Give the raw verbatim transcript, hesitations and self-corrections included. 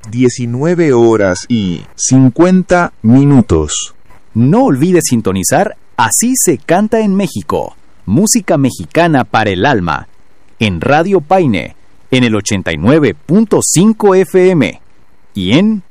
diecinueve horas y cincuenta minutos. No olvides sintonizar Así se canta en México, música mexicana para el alma, en Radio Paine, en el ochenta y nueve punto cinco F M y en